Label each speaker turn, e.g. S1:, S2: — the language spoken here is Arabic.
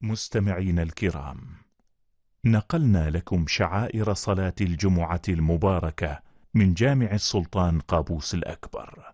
S1: مستمعين الكرام، نقلنا لكم شعائر صلاة الجمعة المباركة من جامع السلطان قابوس الأكبر.